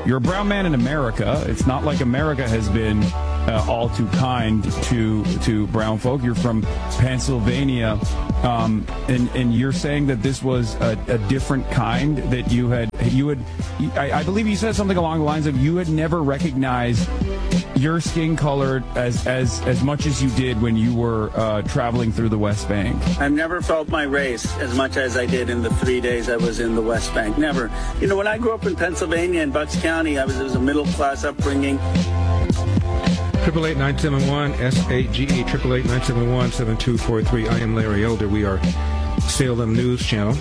You're a brown man in America. It's not like America has been all too kind to brown folk. You're from Pennsylvania, and you're saying that this was a different kind, that you had. I believe you said something along the lines of you had never recognized your skin color as much as you did when you were traveling through the West Bank. I've never felt my race as much as I did in the 3 days I was in the West Bank. Never. You know, when I grew up in Pennsylvania in Bucks County, it was a middle class upbringing. 888-971 SAGE 888-971-7243. I am Larry Elder. We are Salem News Channel.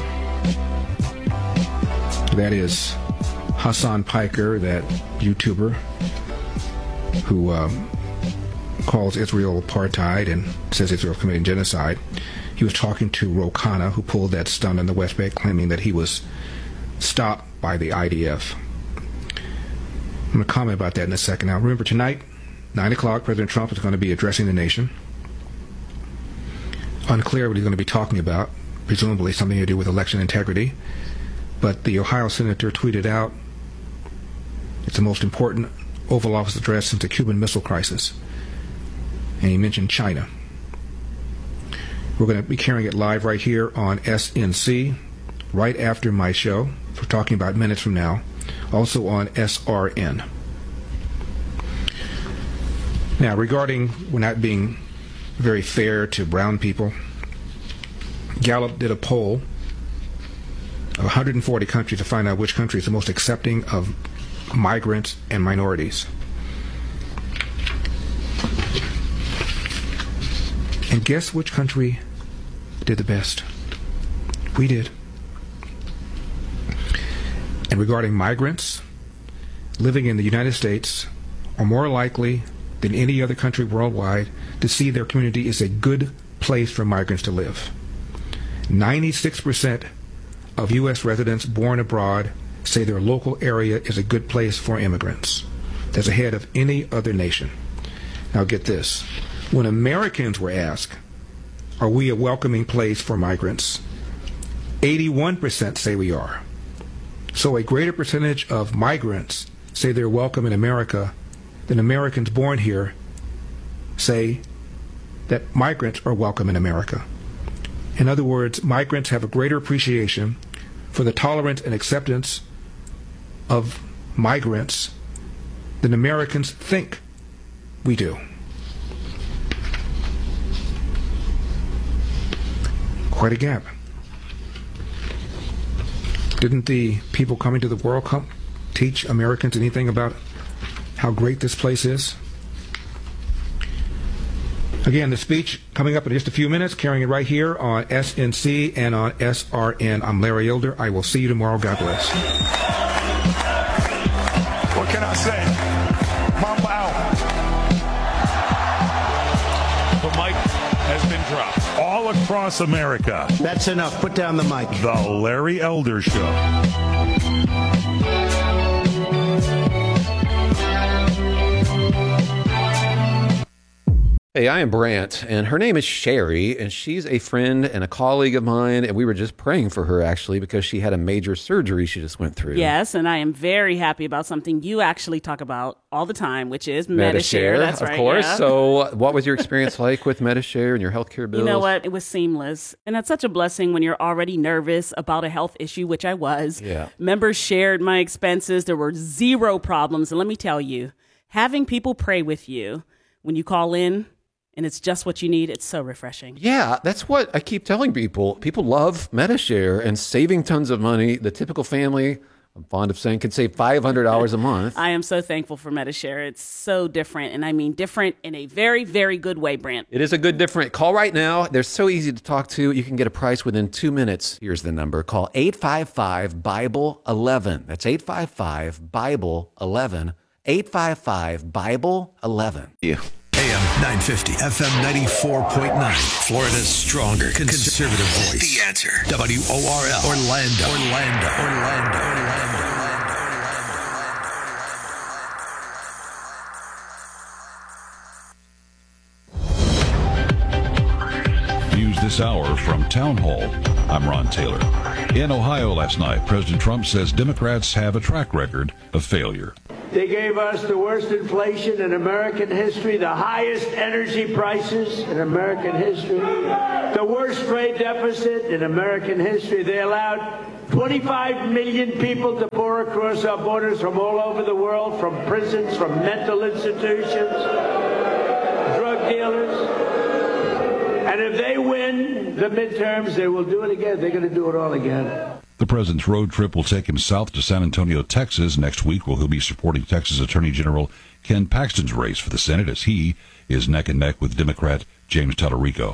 That is Hassan Piker, that YouTuber who calls Israel apartheid and says Israel committing genocide. He was talking to Ro Khanna, who pulled that stunt in the West Bank, claiming that he was stopped by the IDF. I'm going to comment about that in a second. Now, remember, tonight, 9 o'clock, President Trump is going to be addressing the nation. Unclear what he's going to be talking about, presumably something to do with election integrity. But the Ohio senator tweeted out, it's the most important Oval Office address since the Cuban Missile Crisis. And he mentioned China. We're going to be carrying it live right here on SNC, right after my show. We're talking about minutes from now. Also on SRN. Now, regarding we're not being very fair to brown people, Gallup did a poll of 140 countries to find out which country is the most accepting of migrants and minorities. And guess which country did the best? We did. And regarding migrants, living in the United States are more likely than any other country worldwide to see their community is a good place for migrants to live. 96% of U.S. residents born abroad say their local area is a good place for immigrants. That's ahead of any other nation. Now get this. When Americans were asked, are we a welcoming place for migrants? 81% say we are. So a greater percentage of migrants say they're welcome in America than Americans born here say that migrants are welcome in America. In other words, migrants have a greater appreciation for the tolerance and acceptance of migrants than Americans think we do. Quite a gap. Didn't the people coming to the World Cup teach Americans anything about how great this place is? Again, the speech coming up in just a few minutes, carrying it right here on SNC and on SRN. I'm Larry Elder. I will see you tomorrow. God bless. What can I say? Mamba out. The mic has been dropped all across America. That's enough. Put down the mic. The Larry Elder Show. Hey, I am Brant, and her name is Sherry, and she's a friend and a colleague of mine, and we were just praying for her, actually, because she had a major surgery she just went through. Yes, and I am very happy about something you actually talk about all the time, which is Medi-Share. That's right. Of course. Yeah. So what was your experience like with Medi-Share and your healthcare bills? You know what? It was seamless. And that's such a blessing when you're already nervous about a health issue, which I was. Yeah. Members shared my expenses. There were zero problems. And let me tell you, having people pray with you when you call in, and it's just what you need, it's so refreshing. Yeah, that's what I keep telling people. People love Medi-Share and saving tons of money. The typical family, I'm fond of saying, can save $500 a month. I am so thankful for Medi-Share. It's so different, and I mean different in a very, very good way, Brant. It is a good different. Call right now. They're so easy to talk to. You can get a price within 2 minutes. Here's the number. Call 855-BIBLE-11. That's 855-BIBLE-11. 855-BIBLE-11. AM 950, FM 94.9. Florida's stronger conservative voice. The Answer. WORL. Orlando. Views this this hour from Town Hall. I'm Ron Taylor. In Ohio last night, President Trump says Democrats have a track record of failure. They gave us the worst inflation in American history, the highest energy prices in American history, the worst trade deficit in American history. They allowed 25 million people to pour across our borders from all over the world, from prisons, from mental institutions, drug dealers. And if they win the midterms, they will do it again. They're going to do it all again. The president's road trip will take him south to San Antonio, Texas next week, where he'll be supporting Texas Attorney General Ken Paxton's race for the Senate as he is neck and neck with Democrat James Tallarico.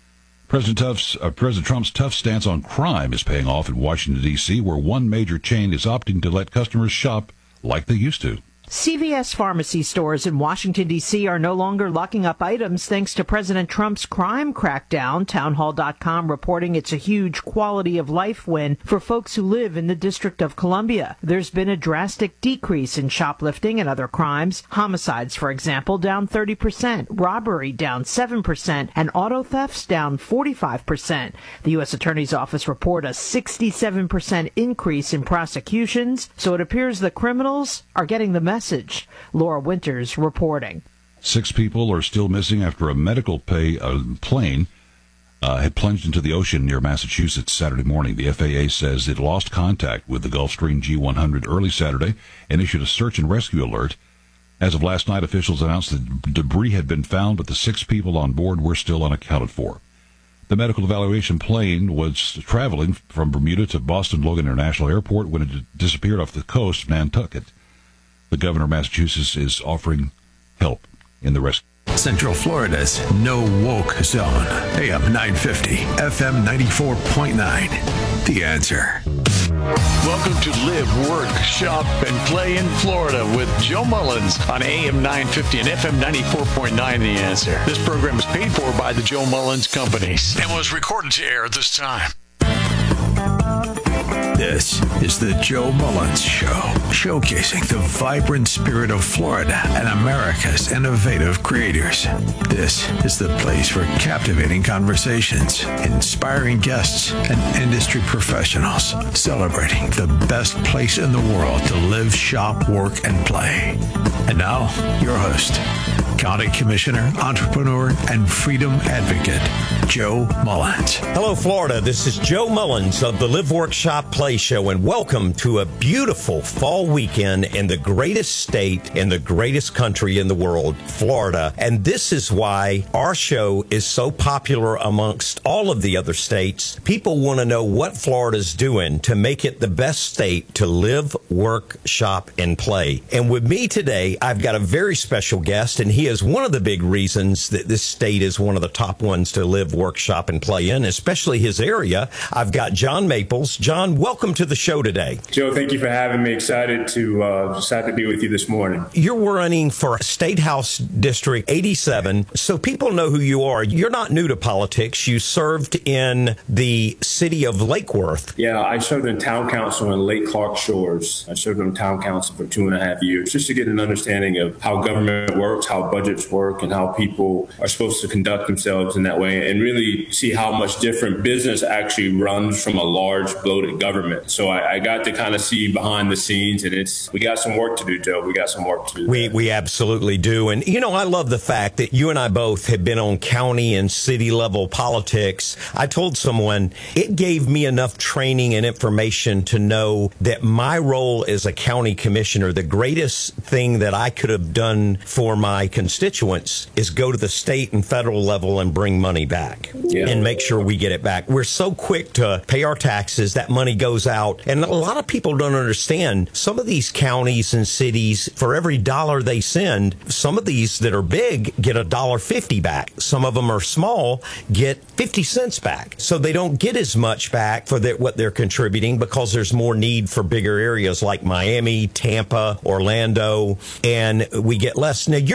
President Trump's tough stance on crime is paying off in Washington, D.C., where one major chain is opting to let customers shop like they used to. CVS pharmacy stores in Washington, D.C. are no longer locking up items thanks to President Trump's crime crackdown. Townhall.com reporting it's a huge quality of life win for folks who live in the District of Columbia. There's been a drastic decrease in shoplifting and other crimes. Homicides, for example, down 30%, robbery down 7%, and auto thefts down 45%. The U.S. Attorney's Office report a 67% increase in prosecutions, so it appears the criminals are getting the message. Laura Winters reporting. 6 people are still missing after a medical plane had plunged into the ocean near Massachusetts Saturday morning. The FAA says it lost contact with the Gulfstream G100 early Saturday and issued a search and rescue alert. As of last night, officials announced that debris had been found, but the 6 people on board were still unaccounted for. The medical evaluation plane was traveling from Bermuda to Boston Logan International Airport when it disappeared off the coast of Nantucket. The governor of Massachusetts is offering help in the rescue. Central Florida's no woke zone. AM 950, FM 94.9. The Answer. Welcome to Live, Work, Shop, and Play in Florida with Joe Mullins on AM 950 and FM 94.9 The Answer. This program is paid for by the Joe Mullins Companies and was recorded to air at this time. This is the Joe Mullins Show, showcasing the vibrant spirit of Florida and America's innovative creators. This is the place for captivating conversations, inspiring guests, and industry professionals celebrating the best place in the world to live, shop, work, and play. And now, your host, County Commissioner, entrepreneur, and freedom advocate, Joe Mullins. Hello, Florida. This is Joe Mullins of the Live, Work, Shop, Play Show, and welcome to a beautiful fall weekend in the greatest state in the greatest country in the world, Florida. And this is why our show is so popular amongst all of the other states. People want to know what Florida's doing to make it the best state to live, work, shop, and play. And with me today, I've got a very special guest, and he is one of the big reasons that this state is one of the top ones to live, work, shop, and play in, especially his area. I've got John Maples. John, welcome to the show today. Joe, thank you for having me. Excited to be with you this morning. You're running for State House District 87, so people know who you are. You're not new to politics. You served in the city of Lake Worth. Yeah, I served in town council in Lake Clark Shores. I served in town council for 2.5 years, just to get an understanding of how government works, how budgets work, and how people are supposed to conduct themselves in that way, and really see how much different business actually runs from a large, bloated government. So I got to kind of see behind the scenes, and we got some work to do, Joe. We got some work to do. We absolutely do. And, you know, I love the fact that you and I both have been on county and city level politics. I told someone it gave me enough training and information to know that my role as a county commissioner, the greatest thing that I could have done for my constituents is go to the state and federal level and bring money back and make sure we get it back. We're so quick to pay our taxes. That money goes out. And a lot of people don't understand some of these counties and cities, for every dollar they send, some of these that are big get $1.50 back. Some of them are small, get 50 cents back. So they don't get as much back for what they're contributing because there's more need for bigger areas like Miami, Tampa, Orlando, and we get less. Now, your area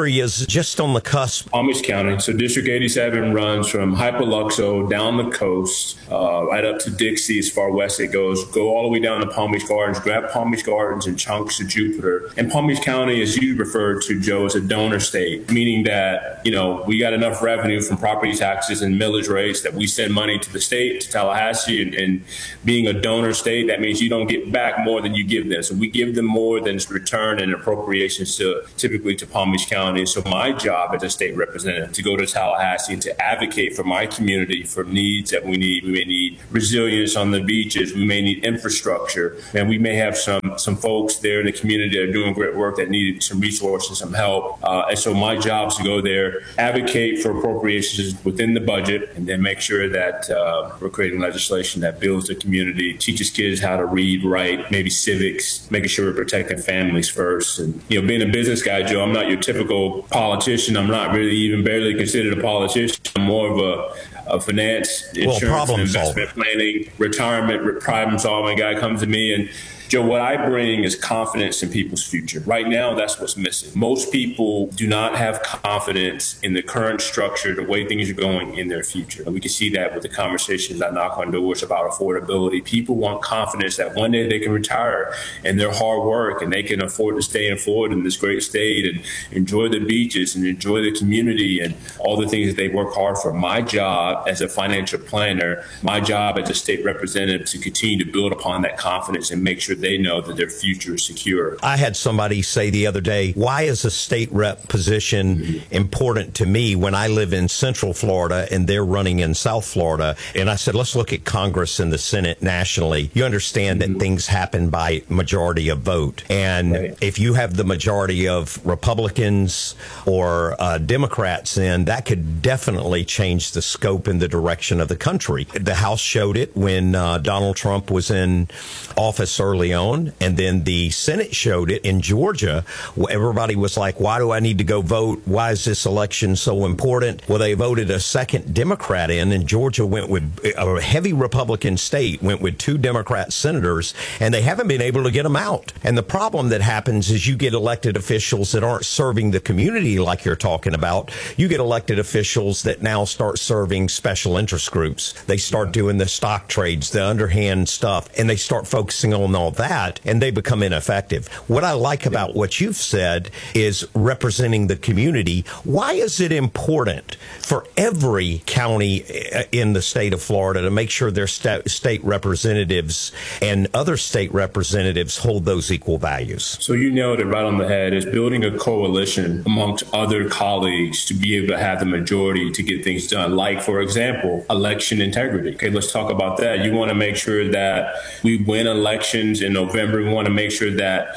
areas just on the cusp? Palm Beach County. So District 87 runs from Hypoluxo down the coast, right up to Dixie as far west it goes. Go all the way down to Palm Beach Gardens, grab Palm Beach Gardens and chunks of Jupiter. And Palm Beach County, as you referred to, Joe, is a donor state, meaning that, we got enough revenue from property taxes and millage rates that we send money to the state, to Tallahassee, and being a donor state, that means you don't get back more than you give them. So we give them more than is returned in appropriations typically to Palm Beach County. So my job as a state representative to go to Tallahassee and to advocate for my community for needs that we need. We may need resilience on the beaches. We may need infrastructure. And we may have some folks there in the community that are doing great work that need some resources, some help. And so my job is to go there, advocate for appropriations within the budget, and then make sure that we're creating legislation that builds the community, teaches kids how to read, write, maybe civics, making sure we're protecting families first. And, being a business guy, Joe, I'm not your typical politician. I'm not really even barely considered a politician. I'm more of a finance, insurance, and investment planning, retirement, problem-solving guy comes to me. And Joe, what I bring is confidence in people's future. Right now, that's what's missing. Most people do not have confidence in the current structure, the way things are going in their future. And we can see that with the conversations I knock on doors about affordability. People want confidence that one day they can retire and their hard work and they can afford to stay in Florida in this great state and enjoy the beaches and enjoy the community and all the things that they work hard for. My job as a financial planner, my job as a state representative to continue to build upon that confidence and make sure they know that their future is secure. I had somebody say the other day, why is a state rep position important to me when I live in Central Florida and they're running in South Florida? And I said, let's look at Congress and the Senate nationally. You understand that things happen by majority of vote. And if you have the majority of Republicans or Democrats in, that could definitely change the scope and the direction of the country. The House showed it when Donald Trump was in office early on, and then the Senate showed it in Georgia. Everybody was like, why do I need to go vote? Why is this election so important? Well, they voted a second Democrat in, and Georgia went with a heavy Republican state, went with 2 Democrat senators, and they haven't been able to get them out. And the problem that happens is you get elected officials that aren't serving the community like you're talking about. You get elected officials that now start serving special interest groups. They start doing the stock trades, the underhand stuff, and they start focusing on all that, and they become ineffective. What I like about what you've said is representing the community. Why is it important for every county in the state of Florida to make sure their state representatives and other state representatives hold those equal values? So you nailed it right on the head. Is building a coalition amongst other colleagues to be able to have the majority to get things done. Like, for example, election integrity. Okay, let's talk about that. You want to make sure that we win elections in November. We want to make sure that,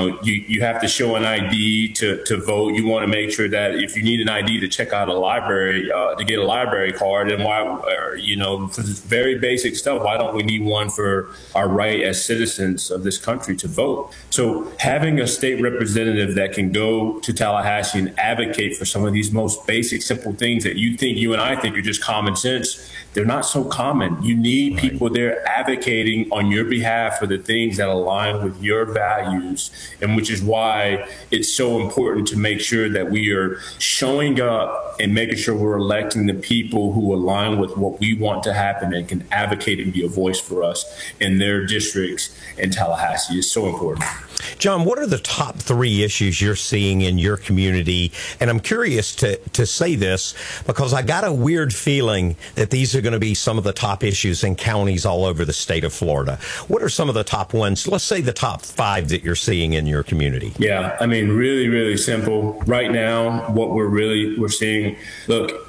you have to show an ID to vote. You want to make sure that if you need an ID to check out a library, to get a library card, and for this very basic stuff, why don't we need one for our right as citizens of this country to vote? So having a state representative that can go to Tallahassee and advocate for some of these most basic, simple things that you and I think are just common sense, they're not so common. You need people there advocating on your behalf for the things that align with your values, and which is why it's so important to make sure that we are showing up and making sure we're electing the people who align with what we want to happen and can advocate and be a voice for us in their districts in Tallahassee. It's so important. John, what are the top 3 issues you're seeing in your community? And I'm curious to say this because I got a weird feeling that these are going to be some of the top issues in counties all over the state of Florida. What are some of the top ones? Let's say the top 5 that you're seeing in your community. Yeah, really, really simple. Right now, what we're seeing, look,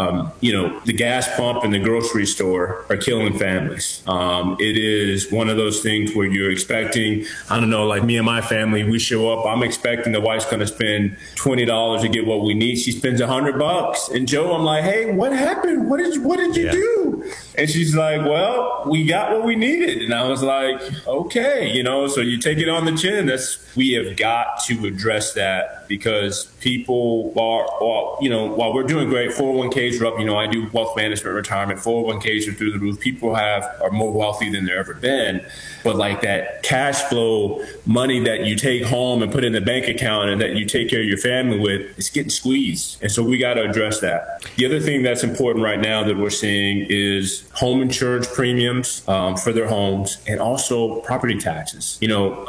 the gas pump and the grocery store are killing families. It is one of those things where you're expecting, like me and my family, we show up, I'm expecting the wife's going to spend $20 to get what we need. She spends $100. And Joe, I'm like, hey, what happened? What did you do? And she's like, well, we got what we needed. And I was like, okay, so you take it on the chin. We have got got to address that because people while we're doing great, 401ks are up. I do wealth management, retirement, 401ks are through the roof. People are more wealthy than they've ever been. But like that cash flow money that you take home and put in the bank account and that you take care of your family with, it's getting squeezed. And so we got to address that. The other thing that's important right now that we're seeing is home insurance premiums for their homes and also property taxes.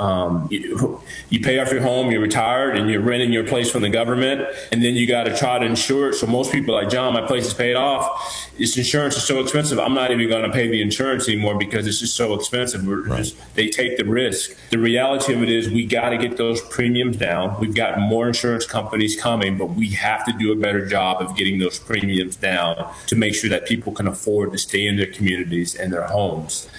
You pay off your home, you're retired, and you're renting your place from the government, and then you got to try to insure it. So most people are like, John, my place is paid off. This insurance is so expensive. I'm not even going to pay the insurance anymore because it's just so expensive. They take the risk. The reality of it is we got to get those premiums down. We've got more insurance companies coming, but we have to do a better job of getting those premiums down to make sure that people can afford to stay in their communities and their homes.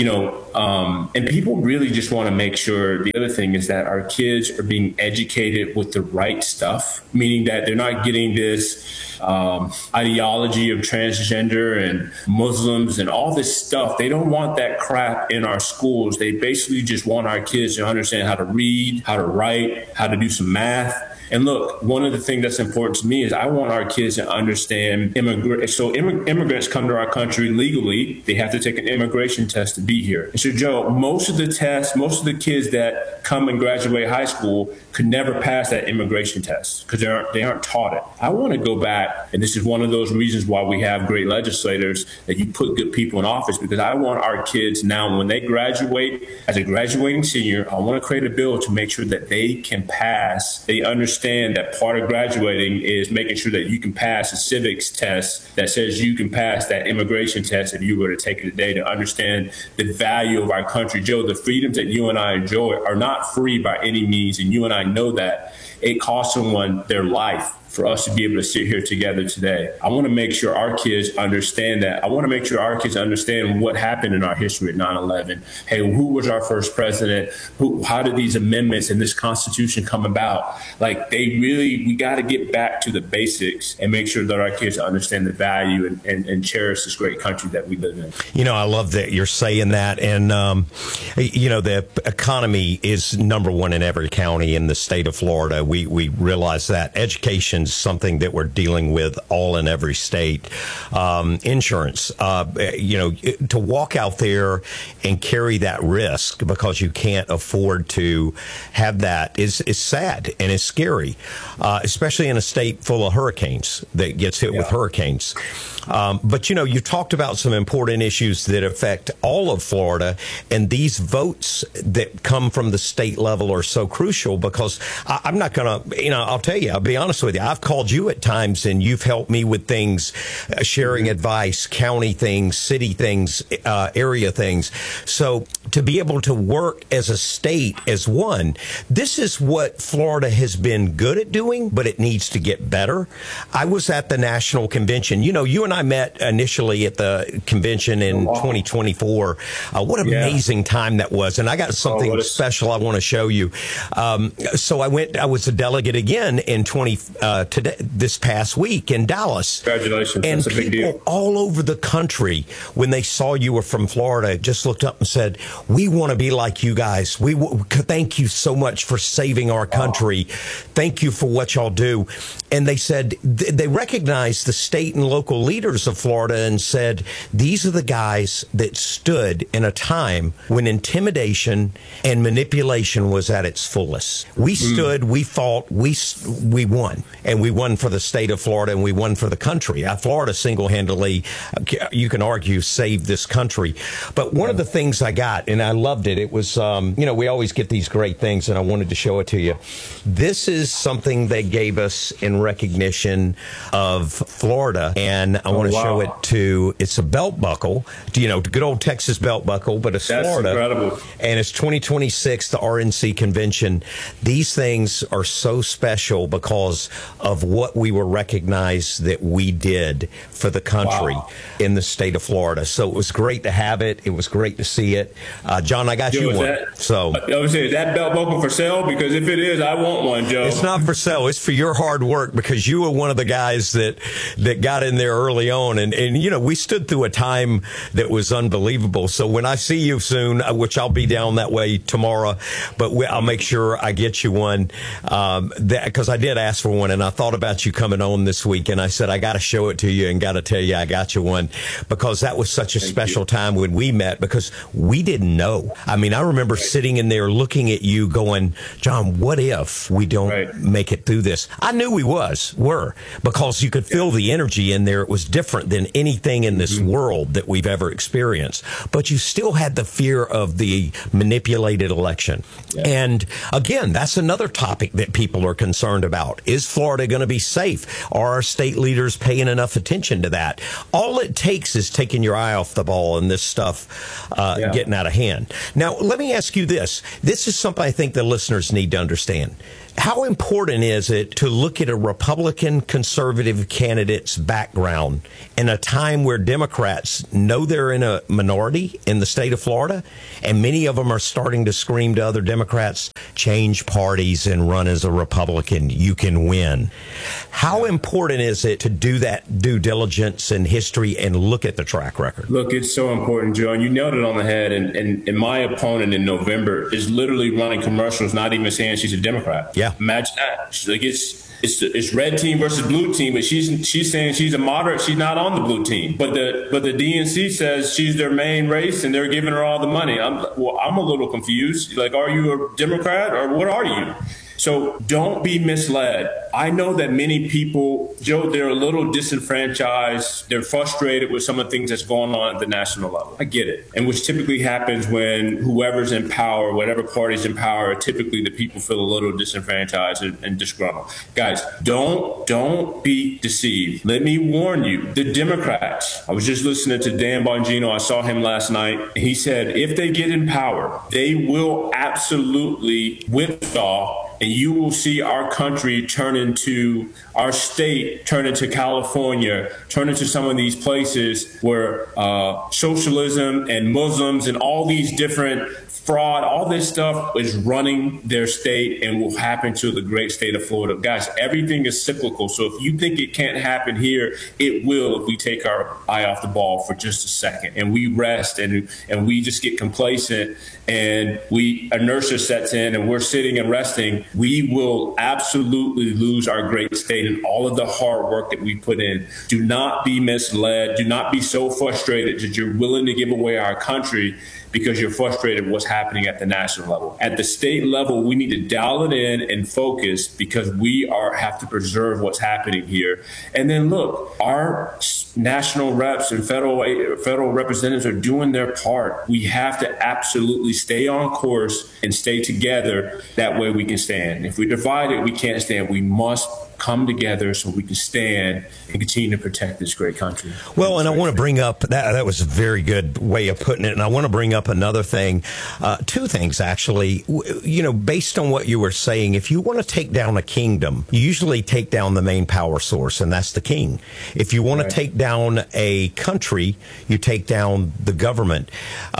And people really just want to make sure. The other thing is that our kids are being educated with the right stuff, meaning that they're not getting this ideology of transgender and Muslims and all this stuff. They don't want that crap in our schools. They basically just want our kids to understand how to read, how to write, how to do some math. And look, one of the things that's important to me is I want our kids to understand immigrants come to our country legally. They have to take an immigration test to be here. And so, Joe, most of the kids that come and graduate high school could never pass that immigration test because they aren't taught it. I want to go back, and this is one of those reasons why we have great legislators, that you put good people in office, because I want our kids now, when they graduate as a graduating senior, I want to create a bill to make sure that they can pass. They understand that part of graduating is making sure that you can pass a civics test that says you can pass that immigration test if you were to take it today, to understand the value of our country. Joe, the freedoms that you and I enjoy are not free by any means, and you and I know that. It costs someone their life for us to be able to sit here together today. I want to make sure our kids understand that. I want to make sure our kids understand what happened in our history at 9/11. Hey, who was our first president? How did these amendments and this Constitution come about? We got to get back to the basics and make sure that our kids understand the value and cherish this great country that we live in. I love that you're saying that. And, the economy is number one in every county in the state of Florida. We realize that. Education is something that we're dealing with all in every state. Insurance, to walk out there and carry that risk because you can't afford to have that is sad and it's scary, especially in a state full of hurricanes that gets hit with hurricanes. But, you talked about some important issues that affect all of Florida, and these votes that come from the state level are so crucial because I'm not going to, I'll tell you, I'll be honest with you. I've called you at times and you've helped me with things, sharing advice, county things, city things, area things. So to be able to work as a state as one, this is what Florida has been good at doing, but it needs to get better. I was at the national convention. You and I met initially at the convention in 2024. What an amazing time that was. And I got something special I want to show you. So I was a delegate again in this past week in Dallas. Congratulations. And that's a big deal. All over the country, when they saw you were from Florida, just looked up and said, we want to be like you guys. Thank you so much for saving our country. Thank you for what y'all do. And they said, they recognized the state and local leaders of Florida and said, these are the guys that stood in a time when intimidation and manipulation was at its fullest. We stood, we fought, we won. And we won for the state of Florida, and we won for the country. Florida single-handedly, you can argue, saved this country. But one of the things I got, and I loved it, it was, we always get these great things, and I wanted to show it to you. This is something they gave us in recognition of Florida, and I want to show it to, it's a belt buckle, good old Texas belt buckle, but it's Florida. Incredible. And it's 2026, the RNC convention. These things are so special because of what we were recognized that we did for the country in the state of Florida. So it was great to have it. It was great to see it. John, I got you one. I was saying, is that belt buckle for sale? Because if it is, I want one, Joe. It's not for sale. It's for your hard work Mark, because you were one of the guys that got in there early on. And, you know, we stood through a time that was unbelievable. So when I see you soon, which I'll be down that way tomorrow, but I'll make sure I get you one, because I did ask for one, and I thought about you coming on this week, and I said, I got to show it to you and got to tell you I got you one, because that was such a special time when we met, because we didn't know. I mean, I remember sitting in there looking at you going, John, what if we don't make it through this? I knew we were, because you could feel the energy in there. It was different than anything in this world that we've ever experienced. But you still had the fear of the manipulated election. Yeah. And again, that's another topic that people are concerned about. Is Florida going to be safe? Are our state leaders paying enough attention to that? All it takes is taking your eye off the ball and this stuff getting out of hand. Now, let me ask you this. This is something I think the listeners need to understand. How important is it to look at a Republican conservative candidate's background in a time where Democrats know they're in a minority in the state of Florida, and many of them are starting to scream to other Democrats, change parties and run as a Republican, you can win. How important is it to do that due diligence and history and look at the track record? Look, it's so important, Joe, and you nailed it on the head. And my opponent in November is literally running commercials, not even saying she's a Democrat. Yeah. Imagine that. She's like, it's red team versus blue team, but she's saying she's a moderate. She's not on the blue team, but the DNC says she's their main race and they're giving her all the money. I'm a little confused. Like, are you a Democrat or what are you? So don't be misled. I know that many people, Joe, they're a little disenfranchised. They're frustrated with some of the things that's going on at the national level. I get it. And which typically happens when whoever's in power, whatever party's in power, typically the people feel a little disenfranchised and disgruntled. Guys, don't be deceived. Let me warn you, the Democrats, I was just listening to Dan Bongino. I saw him last night. He said if they get in power, they will absolutely withdraw, and you will see our country turn into, our state turn into California, turn into some of these places where socialism and Muslims and all these different fraud, all this stuff is running their state and will happen to the great state of Florida. Guys, everything is cyclical. So if you think it can't happen here, it will if we take our eye off the ball for just a second and we rest and we just get complacent and inertia sets in and we're sitting and resting. We will absolutely lose our great state and all of the hard work that we put in. Do not be misled. Do not be so frustrated that you're willing to give away our country because you're frustrated with what's happening at the national level. At the state level, we need to dial it in and focus because we have to preserve what's happening here. And then look, our national reps and federal representatives are doing their part. We have to absolutely stay on course and stay together. That way we can stand. If we divide it, we can't stand. We must come together so we can stand and continue to protect this great country. Well, and I want to bring up, that was a very good way of putting it, and I want to bring up another thing, two things actually. You know, based on what you were saying, if you want to take down a kingdom, you usually take down the main power source, and that's the king. If you want to take down a country, you take down the government.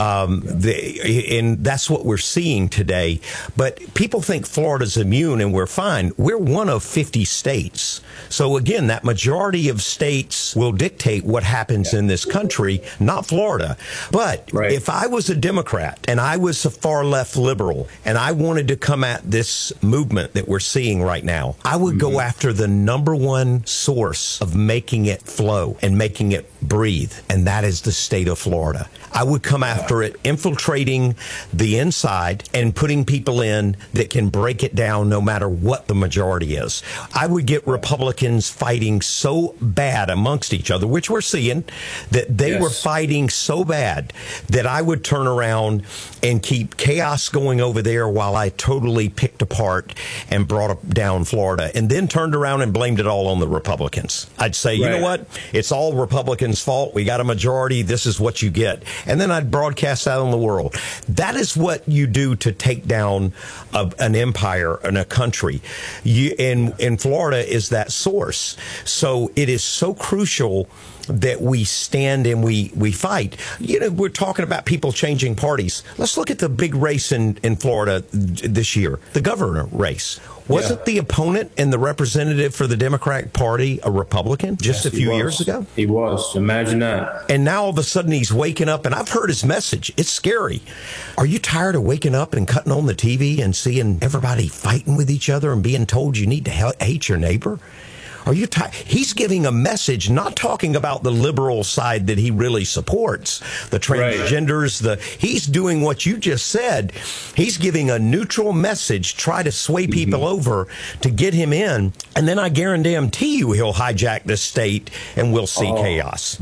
And that's what we're seeing today. But people think Florida's immune and we're fine. We're one of 50 states. So again, that majority of states will dictate what happens in this country, not Florida. But if I was a Democrat and I was a far left liberal and I wanted to come at this movement that we're seeing right now, I would go after the number one source of making it flow and making it breathe, and that is the state of Florida. I would come after it, infiltrating the inside and putting people in that can break it down no matter what the majority is. I would get Republicans fighting so bad amongst each other, which we're seeing, that they were fighting so bad that I would turn around and keep chaos going over there while I totally picked apart and brought down Florida, and then turned around and blamed it all on the Republicans. I'd say, you know what? It's all Republicans' fault. We got a majority. This is what you get. And then I'd broadcast that on the world. That is what you do to take down an empire and a country. In Florida is that source. So it is so crucial that we stand and we fight. You know, we're talking about people changing parties. Let's look at the big race in Florida this year, the governor race. Wasn't the opponent and the representative for the Democratic Party a Republican just a few years ago? He was. Imagine that. And now all of a sudden he's waking up, and I've heard his message. It's scary. Are you tired of waking up and cutting on the TV and seeing everybody fighting with each other and being told you need to hate your neighbor? Are you tired? He's giving a message, not talking about the liberal side that he really supports, the transgenders. He's doing what you just said. He's giving a neutral message, try to sway people over to get him in, and then I guarantee you he'll hijack this state and we'll see chaos.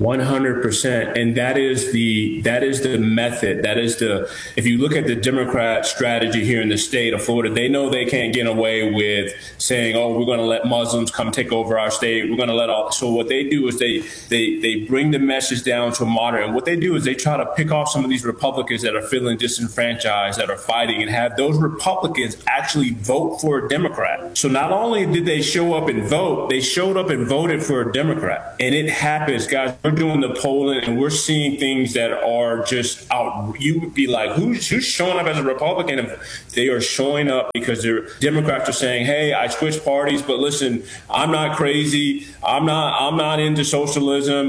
100%, and that is the method. That is if you look at the Democrat strategy here in the state of Florida, they know they can't get away with saying, "Oh, we're going to let Muslims come take over our state. We're going to let all." So what they do is they bring the message down to a moderate. And what they do is they try to pick off some of these Republicans that are feeling disenfranchised, that are fighting, and have those Republicans actually vote for a Democrat. So not only did they show up and vote, they showed up and voted for a Democrat. And it happens, guys. We're doing the polling and we're seeing things that are just out. You would be like, who's showing up as a Republican? They are showing up because their Democrats are saying, "Hey, I switched parties, but listen, I'm not crazy. I'm not into socialism.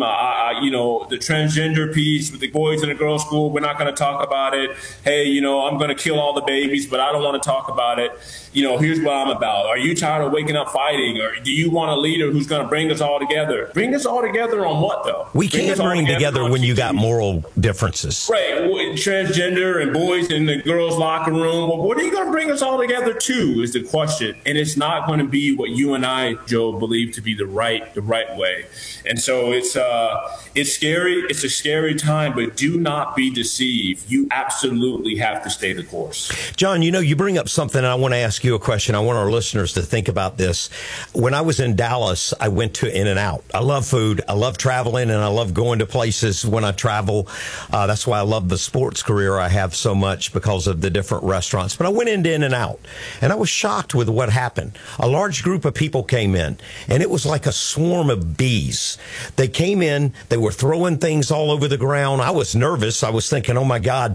The transgender piece with the boys in the girls' school, we're not going to talk about it. Hey, I'm going to kill all the babies, but I don't want to talk about it. Here's what I'm about. Are you tired of waking up fighting? Or do you want a leader who's going to bring us all together?" Bring us all together on what, though? We can't bring together when you got moral differences. Right. Transgender and boys in the girls' locker room. Well, what are you going to bring us all together to is the question. And it's not going to be what you and I, Joe, believe to be the right way. And so it's scary. It's a scary time, but do not be deceived. You absolutely have to stay the course. John, you bring up something, and I want to ask you a question. I want our listeners to think about this. When I was in Dallas, I went to In-N-Out. I love food. I love traveling, and I love going to places when I travel. That's why I love the sports career I have so much, because of the different restaurants. But I went into In-N-Out, and I was shocked with what happened. A large group of people came in, and it was like a swarm of bees. They came in, they were throwing things all over the ground. I was nervous. I was thinking, oh my God,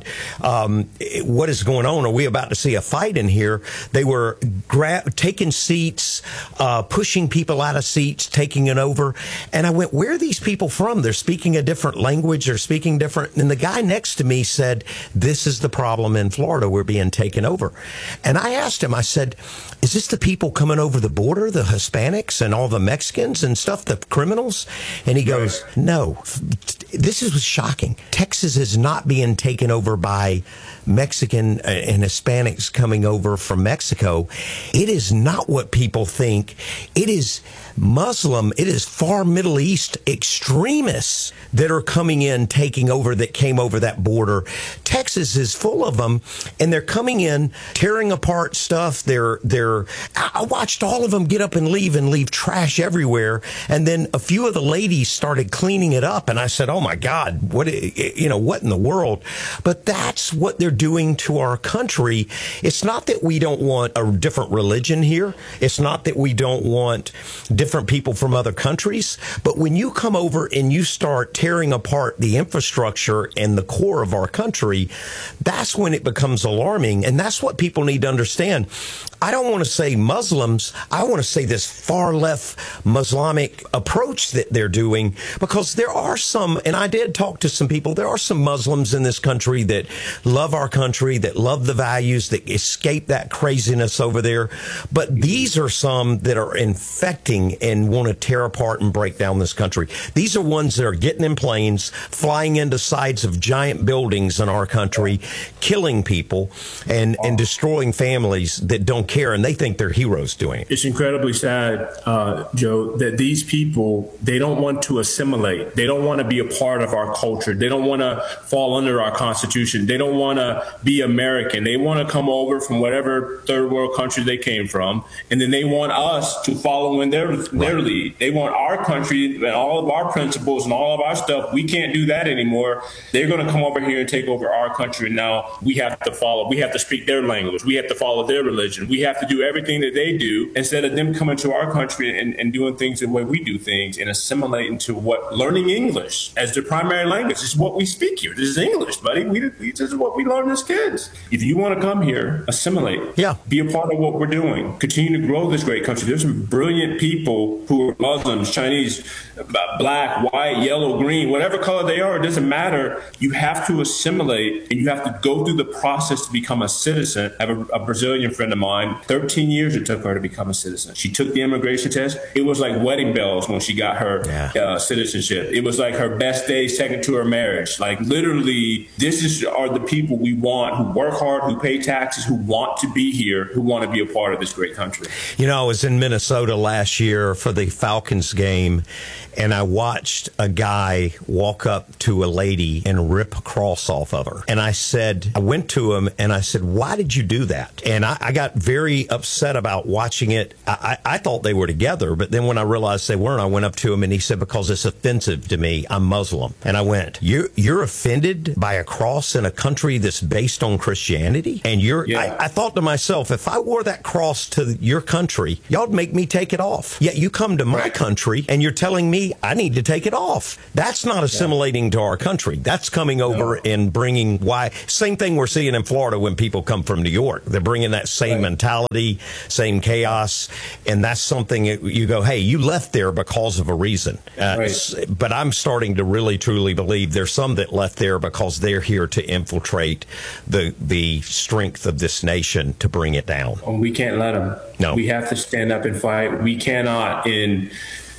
what is going on? Are we about to see a fight in here? They were taking seats, pushing people out of seats, taking it over. And I went, where are these people from? They're speaking a different language. They're speaking different. And the guy next to me said, "This is the problem in Florida. We're being taken over." And I asked him, I said, "Is this the people coming over the border, the Hispanics and all the Mexicans and stuff, the criminals?" And he goes, "No, this is shocking. Texas is not being taken over by Mexican and Hispanics coming over from Mexico. It is not what people think. It is Muslim. It is far Middle East extremists that are coming in, taking over, that came over that border. Texas is full of them, and they're coming in, tearing apart stuff. I watched all of them get up and leave trash everywhere. And then a few of the ladies started cleaning it up, and I said, "Oh my God, what in the world?" But that's what they're doing to our country. It's not that we don't want a different religion here. It's not that we don't want different people from other countries. But when you come over and you start tearing apart the infrastructure and the core of our country, that's when it becomes alarming. And that's what people need to understand. I don't want to say Muslims. I want to say this far left Muslimic approach that they're doing, because there are some, and I did talk to some people, there are some Muslims in this country that love our country, that love the values, that escape that craziness over there. But these are some that are infecting and want to tear apart and break down this country. These are ones that are getting in planes, flying into sides of giant buildings in our country, killing people and destroying families that don't care, and they think they're heroes doing it. It's incredibly sad, Joe, that these people, they don't want to assimilate. They don't want to be a part of our culture. They don't want to fall under our Constitution. They don't want to be American. They want to come over from whatever third world country they came from, and then they want us to follow in their lead. They want our country and all of our principles and all of our stuff. We can't do that anymore. They're going to come over here and take over our country. And now we have to follow. We have to speak their language. We have to follow their religion. we have to do everything that they do instead of them coming to our country and doing things the way we do things and assimilating to learning English as their primary language. This is what we speak here. This is English, buddy. This is what we learn as kids. If you want to come here, assimilate. Yeah. Be a part of what we're doing. Continue to grow this great country. There's some brilliant people who are Muslims, Chinese, black, white, yellow, green, whatever color they are, it doesn't matter. You have to assimilate and you have to go through the process to become a citizen. I have a Brazilian friend of mine, 13 years it took her to become a citizen. She took the immigration test. It was like wedding bells when she got her citizenship. It was like her best day second to her marriage. Like literally, are the people we want, who work hard, who pay taxes, who want to be here, who want to be a part of this great country. You know, I was in Minnesota last year for the Falcons game, and I watched a guy walk up to a lady and rip a cross off of her. And I went to him and I said, why did you do that? And I got very upset about watching it. I thought they were together, but then when I realized they weren't, I went up to him and he said, because it's offensive to me, I'm Muslim. And I went, you're offended by a cross in a country that's based on Christianity? And I thought to myself, if I wore that cross to your country, y'all'd make me take it off. Yet you come to my country and you're telling me I need to take it off. That's not assimilating to our country. That's coming over and bringing same thing we're seeing in Florida when people come from New York. They're bringing that same mentality, same chaos. And that's something you go, hey, you left there because of a reason. But I'm starting to really, truly believe there's some that left there because they're here to infiltrate the strength of this nation to bring it down. Oh, we can't let them. No. We have to stand up and fight. We cannot, in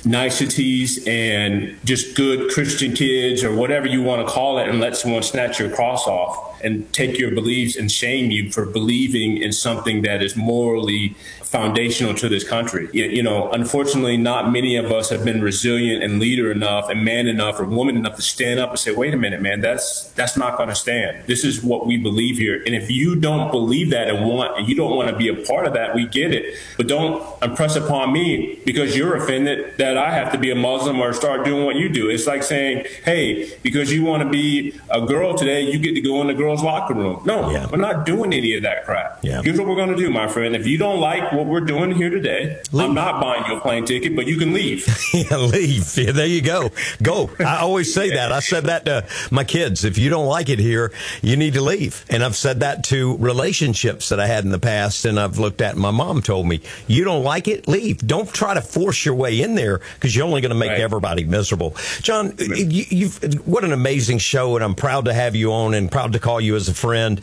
niceties and just good Christian kids or whatever you want to call it, and let someone snatch your cross off and take your beliefs and shame you for believing in something that is morally foundational to this country. You know, unfortunately, not many of us have been resilient and leader enough and man enough or woman enough to stand up and say, wait a minute, man, that's not going to stand. This is what we believe here. And if you don't believe that and you don't want to be a part of that, we get it. But don't impress upon me because you're offended that I have to be a Muslim or start doing what you do. It's like saying, hey, because you want to be a girl today, you get to go in the girls' locker room. No, we're not doing any of that crap. Here's what we're going to do, my friend. If you don't like what we're doing here today, I'm not buying you a plane ticket, but you can leave. Leave. Yeah, there you go. Go. I always say that. I said that to my kids. If you don't like it here, you need to leave. And I've said that to relationships that I had in the past, and I've looked at, my mom told me, you don't like it? Leave. Don't try to force your way in there because you're only going to make everybody miserable. John, what an amazing show, and I'm proud to have you on and proud to call you as a friend.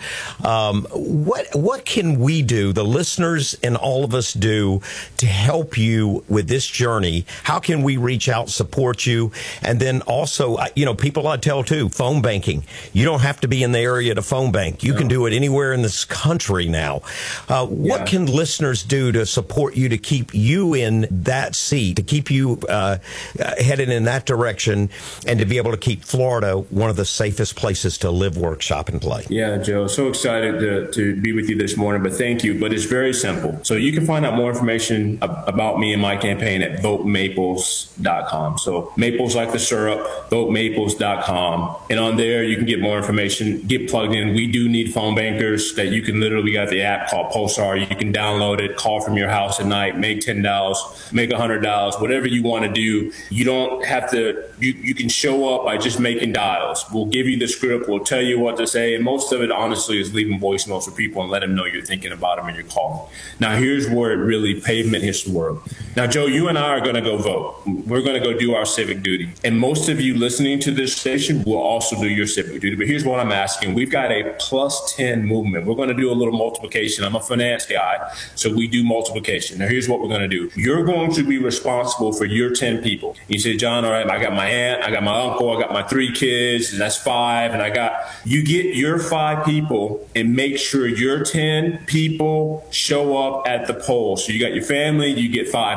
What can we do, the listeners and all of us do, to help you with this journey? How can we reach out, support you? And then also, people I tell too, phone banking. You don't have to be in the area to phone bank. You can do it anywhere in this country now. What can listeners do to support you, to keep you in that seat, to keep you headed in that direction, and to be able to keep Florida one of the safest places to live, work, shop, and play? Yeah, Joe, so excited to be with you this morning, but thank you. But it's very simple. So you can find out more information about me and my campaign at votemaples.com. So Maples like the syrup, votemaples.com. And on there, you can get more information, get plugged in. We do need phone bankers that you can we got the app called Pulsar. You can download it, call from your house at night, make $10, make $100, whatever you want to do. You don't have to, you can show up by just making dials. We'll give you the script. We'll tell you what to say. And most of it, honestly, is leaving voice notes for people and let them know you're thinking about them and you're calling. Now, here's where it really pavement hits the world. Now, Joe, you and I are going to go vote. We're going to go do our civic duty. And most of you listening to this station will also do your civic duty. But here's what I'm asking. We've got a +10 movement. We're going to do a little multiplication. I'm a finance guy, so we do multiplication. Now, here's what we're going to do. You're going to be responsible for your 10 people. You say, John, all right, I got my aunt, I got my uncle, I got my 3 kids, and that's 5. And you get your 5 people and make sure your 10 people show up at the poll. So you got your family, you get 5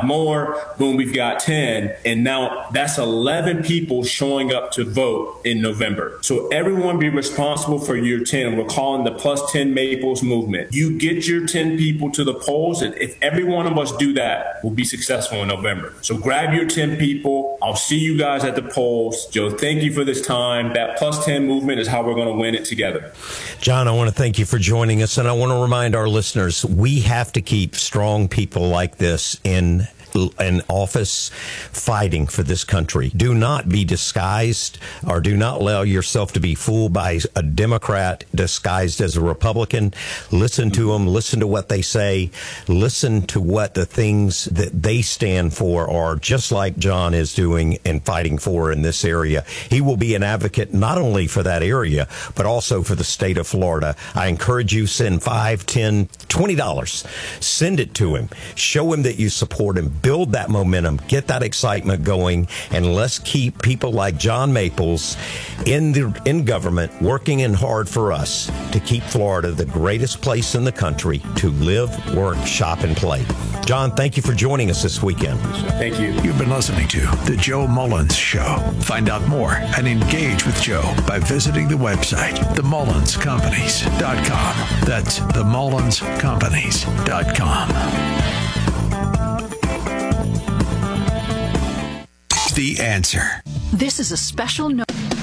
more. Boom, we've got 10. And now that's 11 people showing up to vote in November. So everyone be responsible for your 10. We're calling the Plus 10 Maples movement. You get your 10 people to the polls, and if every one of us do that, we'll be successful in November. So grab your 10 people. I'll see you guys at the polls. Joe, thank you for this time. That Plus 10 movement is how we're going to win it together. John, I want to thank you for joining us, and I want to remind our listeners, we have to keep strong people like this in office fighting for this country. Do not be disguised, or do not allow yourself to be fooled by a Democrat disguised as a Republican. Listen to them. Listen to what they say. Listen to what the things that they stand for are, just like John is doing and fighting for in this area. He will be an advocate not only for that area, but also for the state of Florida. I encourage you, send $5, $10, $20. Send it to him. Show him that you support him. Build that momentum, get that excitement going, and let's keep people like John Maples in government working in hard for us to keep Florida the greatest place in the country to live, work, shop, and play. John, thank you for joining us this weekend. Thank you. You've been listening to The Joe Mullins Show. Find out more and engage with Joe by visiting the website, TheMullinsCompanies.com. That's TheMullinsCompanies.com. The Answer. This is a special note.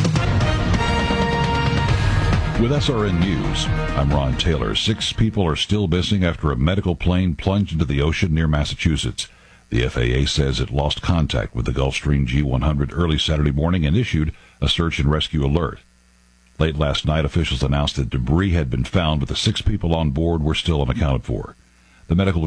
With SRN News, I'm Ron Taylor. 6 people are still missing after a medical plane plunged into the ocean near Massachusetts. The FAA says it lost contact with the Gulfstream G100 early Saturday morning and issued a search and rescue alert. Late last night, officials announced that debris had been found, but the 6 people on board were still unaccounted for. The medical